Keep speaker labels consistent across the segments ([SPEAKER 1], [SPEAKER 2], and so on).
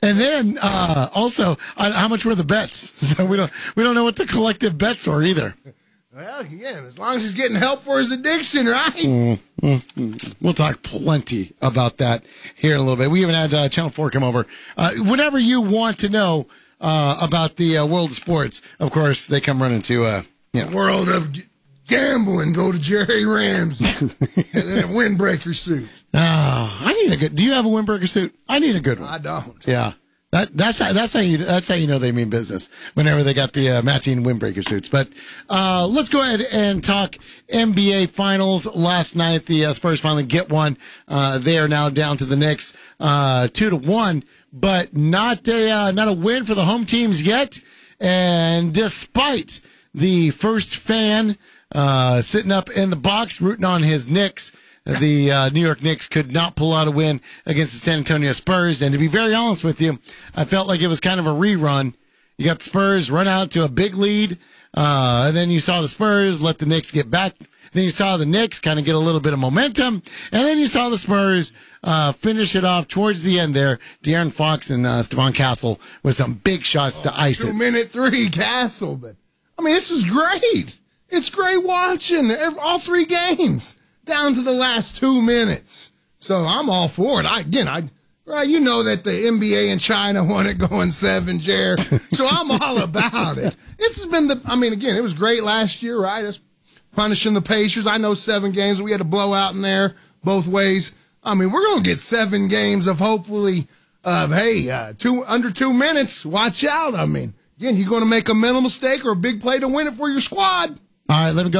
[SPEAKER 1] And then also, how much were the bets? So we don't know what the collective bets are either.
[SPEAKER 2] Well, again, as long as he's getting help for his addiction, right?
[SPEAKER 1] We'll talk plenty about that here in a little bit. We even had Channel 4 come over. Whenever you want to know about the world of sports, of course, they come running to
[SPEAKER 2] world of gambling. Go to Jerry Ramsey and then a windbreaker suit.
[SPEAKER 1] I need a good. Do you have a windbreaker suit? I need a good one.
[SPEAKER 2] I don't.
[SPEAKER 1] Yeah. That's how you know they mean business whenever they got the matching windbreaker suits. But let's go ahead and talk NBA Finals. Last night the Spurs finally get one. They are now down to the Knicks 2-1, but not a win for the home teams yet. And despite the first fan sitting up in the box rooting on his Knicks, the New York Knicks could not pull out a win against the San Antonio Spurs. And to be very honest with you, I felt like it was kind of a rerun. You got the Spurs run out to a big lead, and then you saw the Spurs let the Knicks get back. Then you saw the Knicks kind of get a little bit of momentum, and then you saw the Spurs finish it off towards the end there. De'Aaron Fox and Stephon Castle with some big shots to ice it.
[SPEAKER 2] 2-minute three, Castle. But I mean, this is great. It's great watching all three games down to the last 2 minutes. So I'm all for it. Right, you know that the NBA in China won it going 7, Jer. So I'm all about it. This has been again, it was great last year, right? It's punishing the Pacers. I know 7 games. We had a blowout in there both ways. I mean, we're going to get 7 games of hopefully, under 2 minutes. Watch out. I mean, again, you're going to make a mental mistake or a big play to win it for your squad.
[SPEAKER 1] All right, let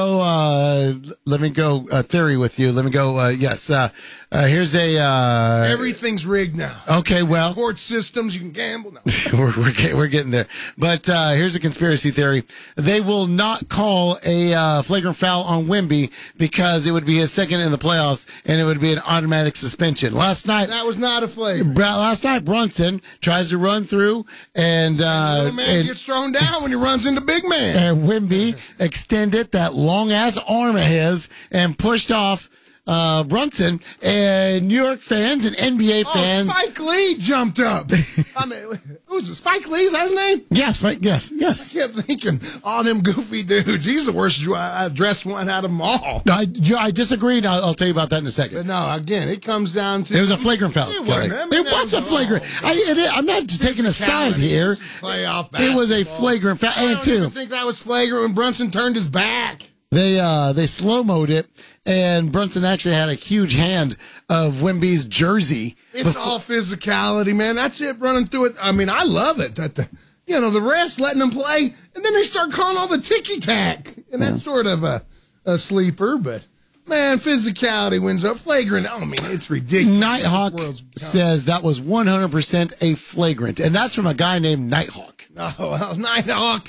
[SPEAKER 1] me go theory with you. Let me go, yes. Here's a,
[SPEAKER 2] everything's rigged now.
[SPEAKER 1] Okay, well.
[SPEAKER 2] Court systems, you can gamble now.
[SPEAKER 1] we're getting there. But, here's a conspiracy theory. They will not call a, flagrant foul on Wemby because it would be his second in the playoffs and it would be an automatic suspension. Last night.
[SPEAKER 2] That was not a flagrant.
[SPEAKER 1] Last night, Brunson tries to run through and,
[SPEAKER 2] little man gets thrown down when he runs into big man.
[SPEAKER 1] And Wemby extended that long ass arm of his and pushed off Brunson, and New York fans and NBA fans.
[SPEAKER 2] Spike Lee jumped up. I mean, who was it? Spike Lee? Is that his name?
[SPEAKER 1] Yes, Spike. Yes.
[SPEAKER 2] I kept thinking, all them goofy dudes. He's the worst dressed one out of them all.
[SPEAKER 1] I disagree. And I'll tell you about that in a second.
[SPEAKER 2] But no, again, it comes down to
[SPEAKER 1] it was a flagrant foul.
[SPEAKER 2] It
[SPEAKER 1] was a flagrant. I'm not taking a side here. It was a flagrant foul.
[SPEAKER 2] I don't even think that was flagrant when Brunson turned his back.
[SPEAKER 1] They slow-moed it, and Brunson actually had a huge hand of Wemby's jersey.
[SPEAKER 2] It's all physicality, man. That's it, running through it. I mean, I love it. That the refs letting them play, and then they start calling all the ticky-tack, and that's sort of a sleeper, but... Man, physicality wins up. Flagrant. I mean, it's ridiculous.
[SPEAKER 1] Nighthawk says that was 100% a flagrant, and that's from a guy named Nighthawk.
[SPEAKER 2] Oh, well, Nighthawk.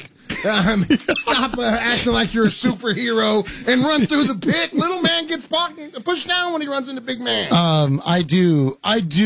[SPEAKER 2] Stop acting like you're a superhero and run through the pit. Little man gets pushed down when he runs into big man.
[SPEAKER 1] I do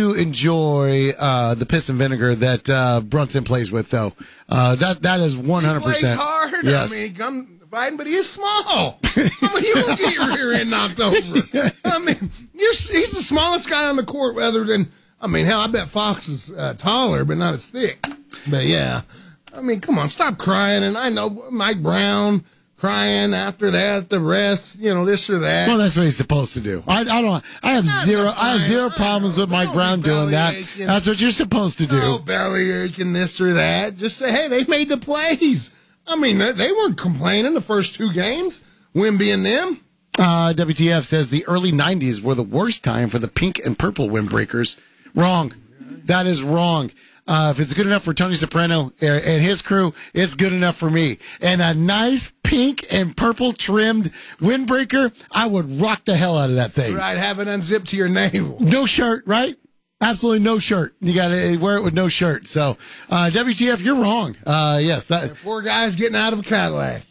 [SPEAKER 1] enjoy the piss and vinegar that Brunson plays with, though. That is 100%.
[SPEAKER 2] He plays hard.
[SPEAKER 1] Yes.
[SPEAKER 2] I mean, fighting, but he is small. I mean, you won't get your rear end knocked over. I mean, he's the smallest guy on the court, other than, I mean, hell, I bet Fox is taller, but not as thick. But yeah, I mean, come on, stop crying. And I know Mike Brown crying after that, the rest, this or that.
[SPEAKER 1] Well, that's what he's supposed to do. I have zero problems with Mike Brown doing that.
[SPEAKER 2] Aching.
[SPEAKER 1] That's what you're supposed to do.
[SPEAKER 2] No belly aching, this or that. Just say, hey, they made the plays. I mean, they weren't complaining the first 2 games, Wemby and them.
[SPEAKER 1] WTF says the early 90s were the worst time for the pink and purple windbreakers. Wrong. That is wrong. If it's good enough for Tony Soprano and his crew, it's good enough for me. And a nice pink and purple trimmed windbreaker, I would rock the hell out of that thing.
[SPEAKER 2] Right, have it unzipped to your navel.
[SPEAKER 1] No shirt, right? Absolutely no shirt. You got to wear it with no shirt. So, WTF, you're wrong. Yes.
[SPEAKER 2] That 4 guys getting out of a Cadillac.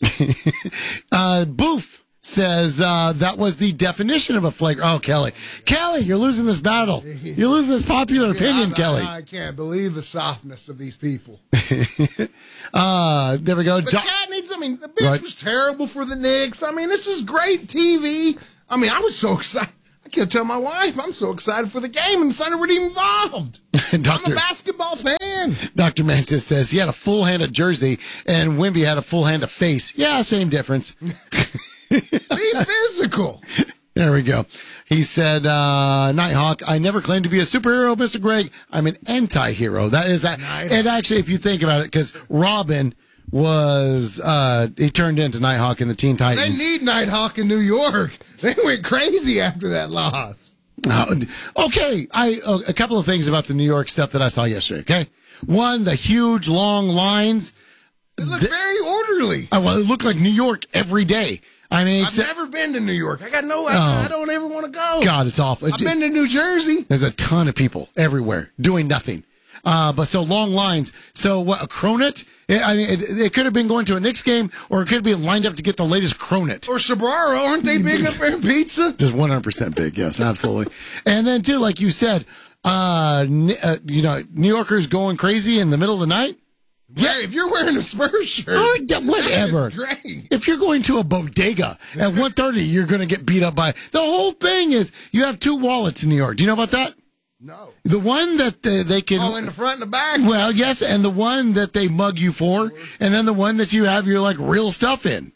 [SPEAKER 1] Boof says that was the definition of a flagrant. Oh, Kelly, you're losing this battle. You're losing this popular opinion, Kelly.
[SPEAKER 2] I can't believe the softness of these people.
[SPEAKER 1] There we go.
[SPEAKER 2] But Cat needs, the bench was terrible for the Knicks. I mean, this is great TV. I mean, I was so excited. I can't tell my wife I'm so excited for the game, and the Thunder weren't even involved. I'm a basketball fan. man.
[SPEAKER 1] Dr. Mantis says he had a full hand of jersey and Wimby had a full hand of face. Yeah, same difference.
[SPEAKER 2] Be physical.
[SPEAKER 1] There we go. He said, Nighthawk, I never claimed to be a superhero, Mr. Greg. I'm an anti-hero. That is that. And actually, if you think about it, because Robin was, he turned into Nighthawk in the Teen Titans.
[SPEAKER 2] They need Nighthawk in New York. They went crazy after that loss.
[SPEAKER 1] Okay. A couple of things about the New York stuff that I saw yesterday. Okay. One, the huge long lines.
[SPEAKER 2] It looked very orderly.
[SPEAKER 1] Well, it looked like New York every day. I mean,
[SPEAKER 2] I've never been to New York. I don't ever want to go.
[SPEAKER 1] God, it's awful.
[SPEAKER 2] I've been to New Jersey.
[SPEAKER 1] There's a ton of people everywhere doing nothing. But so long lines. So what, a cronut? It could have been going to a Knicks game, or it could have been lined up to get the latest cronut.
[SPEAKER 2] Or Sbarro. Aren't they big up there in pizza?
[SPEAKER 1] Just 100% big. Yes, absolutely. And then too, like you said, New Yorkers going crazy in the middle of the night.
[SPEAKER 2] Yeah, if you're wearing a Spurs shirt,
[SPEAKER 1] whatever.
[SPEAKER 2] Great.
[SPEAKER 1] If you're going to a bodega at 1:30, you're going to get beat up by. The whole thing is you have two wallets in New York. Do you know about that?
[SPEAKER 2] No.
[SPEAKER 1] The one that they can.
[SPEAKER 2] Oh, in the front and the back.
[SPEAKER 1] Well, yes, and the one that they mug you for, and then the one that you have your like real stuff in.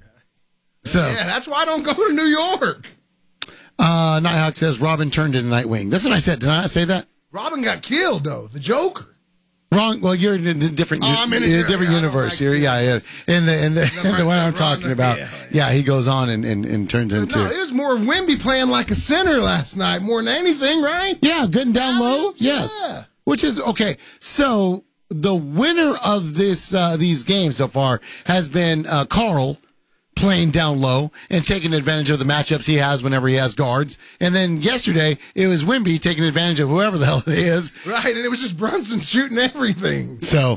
[SPEAKER 1] So
[SPEAKER 2] yeah, that's why I don't go to New York.
[SPEAKER 1] Nighthawk says Robin turned into Nightwing. That's what I said. Did I not say that?
[SPEAKER 2] Robin got killed though. The Joker.
[SPEAKER 1] Wrong. Well, you're in a different.
[SPEAKER 2] I'm in
[SPEAKER 1] a different universe. You're In the one I'm talking about. Yeah, he goes on and turns into.
[SPEAKER 2] No, it was more Wimby playing like a center last night, more than anything, right?
[SPEAKER 1] Yeah, getting down low. Yes.
[SPEAKER 2] Yeah.
[SPEAKER 1] Which is okay. So the winner of these games so far has been Carl, playing down low and taking advantage of the matchups he has whenever he has guards. And then yesterday, it was Wimby taking advantage of whoever the hell it is.
[SPEAKER 2] Right, and it was just Brunson shooting everything.
[SPEAKER 1] So,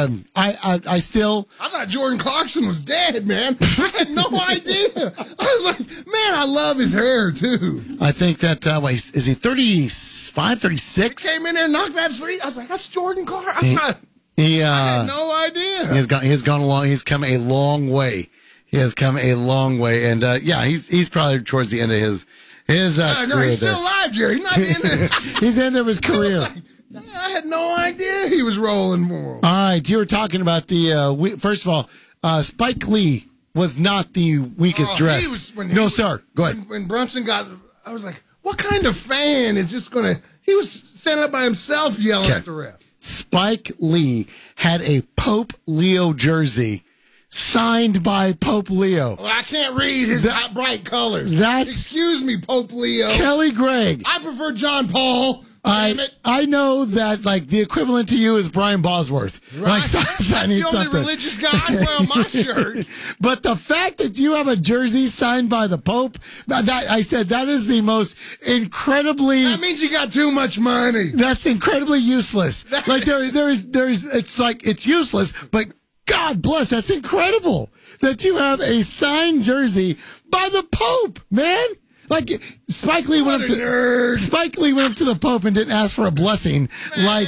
[SPEAKER 1] I still...
[SPEAKER 2] I thought Jordan Clarkson was dead, man. I had no idea. I was like, man, I love his hair, too.
[SPEAKER 1] I think that, is he 35, 36?
[SPEAKER 2] He came in there and knocked that three. I was like, that's Jordan Clarkson. I had no idea.
[SPEAKER 1] He's gone along. He's come a long way. He has come a long way, and he's probably towards the end of his career.
[SPEAKER 2] No, he's still alive, Jerry. He's not the end of
[SPEAKER 1] he's the end of his career.
[SPEAKER 2] I had no idea he was rolling for him.
[SPEAKER 1] All right, you were talking about the first of all, Spike Lee was not the weakest dressed. Sir. Go ahead.
[SPEAKER 2] When Brunson got, I was like, what kind of fan is just going to? He was standing up by himself yelling at the ref.
[SPEAKER 1] Spike Lee had a Pope Leo jersey. Signed by Pope Leo.
[SPEAKER 2] Well, I can't read his bright colors. Excuse me, Pope Leo.
[SPEAKER 1] Kelly Gregg.
[SPEAKER 2] I prefer John Paul.
[SPEAKER 1] I know that like the equivalent to you is Brian Bosworth.
[SPEAKER 2] Right.
[SPEAKER 1] Like,
[SPEAKER 2] That's the only religious guy I wear on my shirt.
[SPEAKER 1] But the fact that you have a jersey signed by the Pope, that is the most incredibly.
[SPEAKER 2] That means you got too much money.
[SPEAKER 1] That's incredibly useless. Like it's useless, but. God bless, that's incredible that you have a signed jersey by the Pope, man. Like Spike Lee went up to the Pope and didn't ask for a blessing, like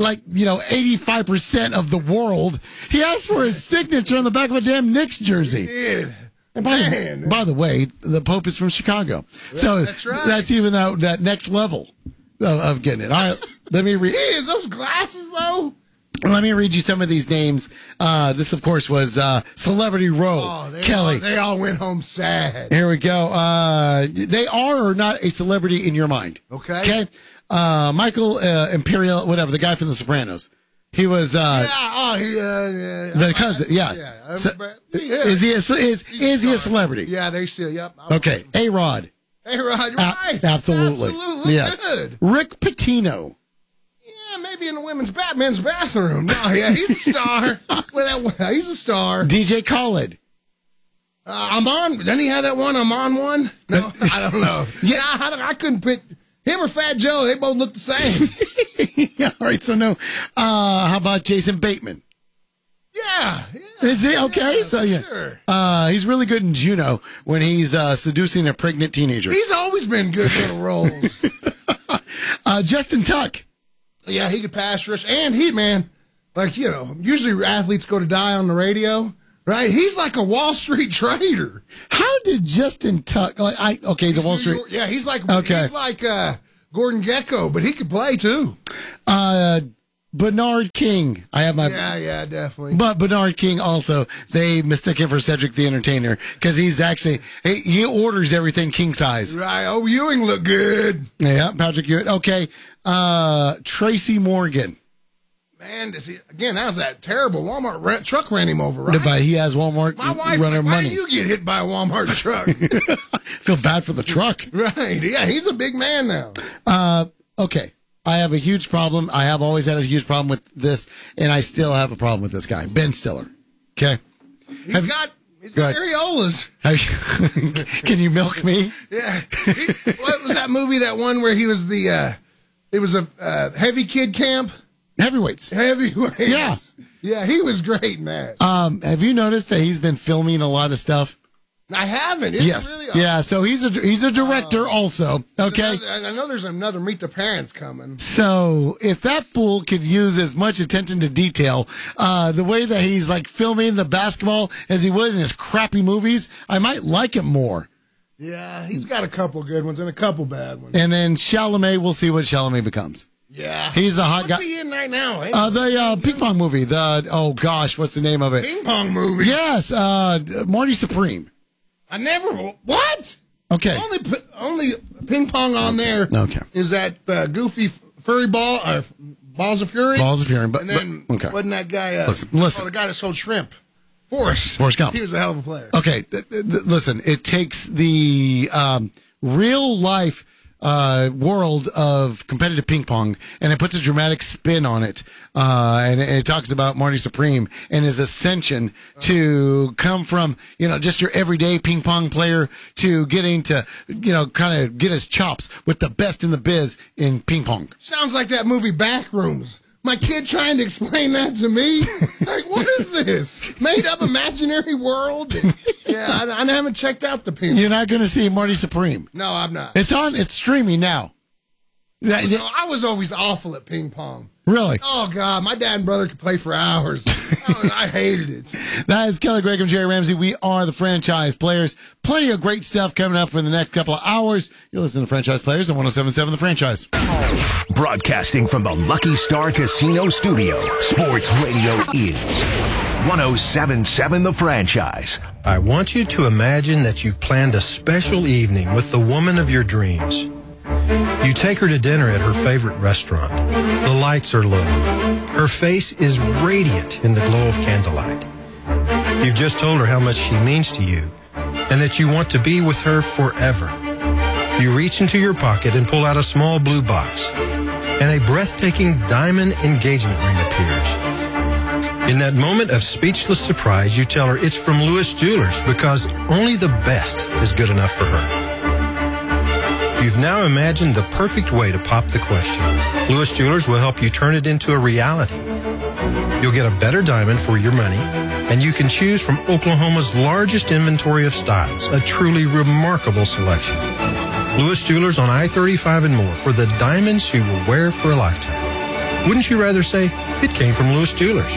[SPEAKER 1] 85% of the world. He asked for his signature on the back of a damn Knicks jersey.
[SPEAKER 2] He did.
[SPEAKER 1] And by the way, the Pope is from Chicago, so
[SPEAKER 2] that's right.
[SPEAKER 1] That's even that next level of getting it. All right, let me read.
[SPEAKER 2] Those glasses though.
[SPEAKER 1] Let me read you some of these names. This, of course, was Celebrity Row. Kelly.
[SPEAKER 2] They all went home sad.
[SPEAKER 1] Here we go. They are or not a celebrity in your mind.
[SPEAKER 2] Okay.
[SPEAKER 1] Michael Imperial, whatever, the guy from The Sopranos. He was the cousin. Yes.
[SPEAKER 2] Yeah.
[SPEAKER 1] Is he a celebrity?
[SPEAKER 2] Yeah, they still. Yep.
[SPEAKER 1] Okay. A-Rod.
[SPEAKER 2] A-Rod, right?
[SPEAKER 1] Absolutely.
[SPEAKER 2] Yes. Good.
[SPEAKER 1] Rick Pitino.
[SPEAKER 2] Yeah, maybe in the men's bathroom. No, yeah, he's a star. He's a star.
[SPEAKER 1] DJ Khaled.
[SPEAKER 2] I'm on. Doesn't he have that one? I'm on one. No, I don't know. Yeah, I couldn't pick him or Fat Joe. They both look the same.
[SPEAKER 1] Yeah, all right. So no. How about Jason Bateman?
[SPEAKER 2] Yeah.
[SPEAKER 1] Is he okay?
[SPEAKER 2] Yeah,
[SPEAKER 1] So yeah,
[SPEAKER 2] sure.
[SPEAKER 1] He's really good in Juno when he's seducing a pregnant teenager.
[SPEAKER 2] He's always been good little roles.
[SPEAKER 1] Justin Tuck.
[SPEAKER 2] Yeah, he could pass rush, and usually athletes go to die on the radio, right? He's like a Wall Street trader.
[SPEAKER 1] How did Justin Tuck? He's a Wall Street.
[SPEAKER 2] Yeah, he's like Gordon Gekko, but he could play too.
[SPEAKER 1] Bernard King. I have my
[SPEAKER 2] Yeah, definitely.
[SPEAKER 1] But Bernard King also, they mistook him for Cedric the Entertainer because he orders everything king size.
[SPEAKER 2] Right. Oh, Ewing looked good.
[SPEAKER 1] Yeah, Patrick Ewing. Okay. Tracy Morgan.
[SPEAKER 2] Man, that was that terrible Walmart truck ran him over, right?
[SPEAKER 1] But he has Walmart
[SPEAKER 2] My wife's
[SPEAKER 1] runner
[SPEAKER 2] like, why
[SPEAKER 1] money.
[SPEAKER 2] do you get hit by a Walmart truck?
[SPEAKER 1] Feel bad for the truck.
[SPEAKER 2] Right. Yeah, he's a big man now.
[SPEAKER 1] Okay. I have a huge problem. I have always had a huge problem with this, and I still have a problem with this guy, Ben Stiller. Okay.
[SPEAKER 2] He's got areolas.
[SPEAKER 1] Can you milk me?
[SPEAKER 2] Yeah. What was that movie, that one where he was it was a heavy kid camp?
[SPEAKER 1] Heavyweights. Yeah.
[SPEAKER 2] Yeah, he was great in that.
[SPEAKER 1] Have you noticed that he's been filming a lot of stuff?
[SPEAKER 2] I haven't.
[SPEAKER 1] Yes.
[SPEAKER 2] Really
[SPEAKER 1] yeah, so he's a director also. Okay.
[SPEAKER 2] I know there's another Meet the Parents coming.
[SPEAKER 1] So if that fool could use as much attention to detail, the way that he's like filming the basketball as he would in his crappy movies, I might like it more.
[SPEAKER 2] Yeah, he's got a couple good ones and a couple bad ones.
[SPEAKER 1] And then Chalamet, we'll see what Chalamet becomes.
[SPEAKER 2] Yeah.
[SPEAKER 1] He's the hot guy.
[SPEAKER 2] What's he in right now?
[SPEAKER 1] The ping pong movie. What's the name of it?
[SPEAKER 2] Ping pong movie?
[SPEAKER 1] Yes, Marty Supreme.
[SPEAKER 2] What?
[SPEAKER 1] Okay.
[SPEAKER 2] Only ping pong on there.
[SPEAKER 1] Okay.
[SPEAKER 2] Is that goofy furry ball, or Balls of Fury?
[SPEAKER 1] Balls of Fury.
[SPEAKER 2] And then wasn't that guy,
[SPEAKER 1] listen.
[SPEAKER 2] the guy that sold shrimp? Forrest
[SPEAKER 1] Gump.
[SPEAKER 2] He was a hell of a player.
[SPEAKER 1] Okay, listen, it takes the real life world of competitive ping pong, and it puts a dramatic spin on it. And it talks about Marty Supreme and his ascension to come from, just your everyday ping pong player to getting to, kind of get his chops with the best in the biz in ping pong.
[SPEAKER 2] Sounds like that movie Backrooms. My kid trying to explain that to me. Like, what is this? Made up imaginary world? Yeah, I haven't checked out the ping.
[SPEAKER 1] You're not going to see Marty Supreme.
[SPEAKER 2] No, I'm not.
[SPEAKER 1] It's streaming now.
[SPEAKER 2] I was always awful at ping pong.
[SPEAKER 1] Really?
[SPEAKER 2] Oh, God. My dad and brother could play for hours. I hated it.
[SPEAKER 1] That is Kelly Greg and Jerry Ramsey. We are the Franchise Players. Plenty of great stuff coming up for the next couple of hours. You're listening to Franchise Players on 107.7 The Franchise.
[SPEAKER 3] Broadcasting from the Lucky Star Casino Studio, Sports Radio is 107.7 The Franchise.
[SPEAKER 4] I want you to imagine that you've planned a special evening with the woman of your dreams. You take her to dinner at her favorite restaurant. The lights are low. Her face is radiant in the glow of candlelight. You've just told her how much she means to you and that you want to be with her forever. You reach into your pocket and pull out a small blue box, and a breathtaking diamond engagement ring appears. In that moment of speechless surprise, you tell her it's from Lewis Jewelers because only the best is good enough for her. You've now imagined the perfect way to pop the question. Lewis Jewelers will help you turn it into a reality. You'll get a better diamond for your money, and you can choose from Oklahoma's largest inventory of styles, a truly remarkable selection. Lewis Jewelers on I-35 and more for the diamonds you will wear for a lifetime. Wouldn't you rather say it came from Lewis Jewelers?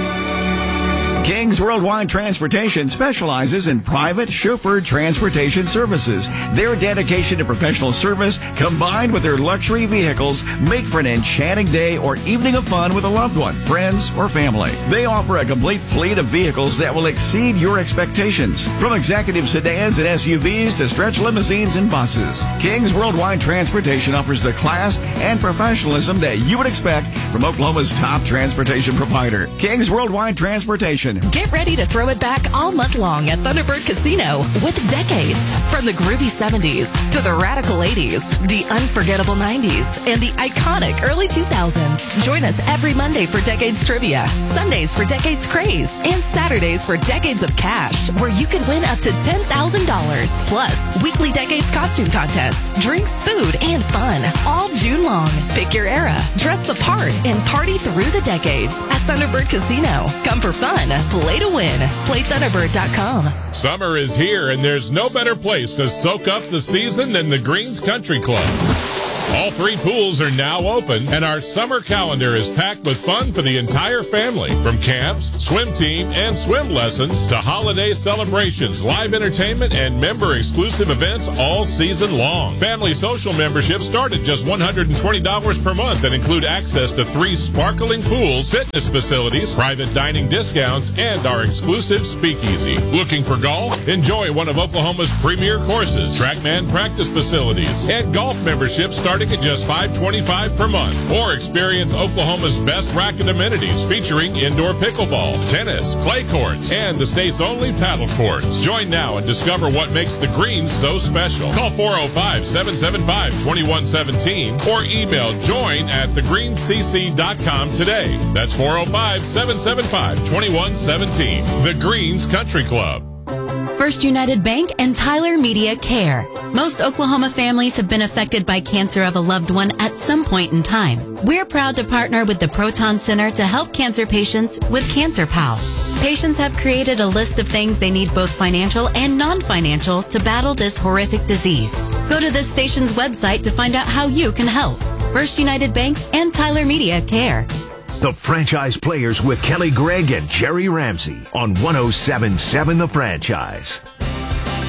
[SPEAKER 5] Kings Worldwide Transportation specializes in private chauffeured transportation services. Their dedication to professional service, combined with their luxury vehicles, make for an enchanting day or evening of fun with a loved one, friends, or family. They offer a complete fleet of vehicles that will exceed your expectations. From executive sedans and SUVs to stretch limousines and buses, Kings Worldwide Transportation offers the class and professionalism that you would expect from Oklahoma's top transportation provider, Kings Worldwide Transportation.
[SPEAKER 6] Get ready to throw it back all month long at Thunderbird Casino with decades. From the groovy 70s to the radical 80s, the unforgettable 90s, and the iconic early 2000s. Join us every Monday for Decades Trivia, Sundays for Decades Craze, and Saturdays for Decades of Cash, where you can win up to $10,000. Plus, weekly Decades costume contests, drinks, food, and fun, all June long. Pick your era, dress the part, and party through the decades at Thunderbird Casino. Come for fun. Play to win. PlayThunderbird.com.
[SPEAKER 7] Summer is here, and there's no better place to soak up the season than the Greens Country Club. All 3 pools are now open, and our summer calendar is packed with fun for the entire family. From camps, swim team, and swim lessons to holiday celebrations, live entertainment, and member-exclusive events all season long. Family social memberships start at just $120 per month and include access to 3 sparkling pools, fitness facilities, private dining discounts, and our exclusive speakeasy. Looking for golf? Enjoy one of Oklahoma's premier courses, TrackMan practice facilities, and golf memberships starting at just $525 per month. Or experience Oklahoma's best racket amenities featuring indoor pickleball, tennis, clay courts, and the state's only paddle courts. Join now and discover what makes the Greens so special. Call 405-775-2117 or email join@thegreenscc.com today. That's 405-775-2117. The Greens Country Club.
[SPEAKER 8] First United Bank and Tyler Media Care. Most Oklahoma families have been affected by cancer of a loved one at some point in time. We're proud to partner with the Proton Center to help cancer patients with Cancer Pals. Patients have created a list of things they need, both financial and non-financial, to battle this horrific disease. Go to this station's website to find out how you can help. First United Bank and Tyler Media Care.
[SPEAKER 3] The Franchise Players with Kelly Gregg and Jerry Ramsey on 107.7 The Franchise.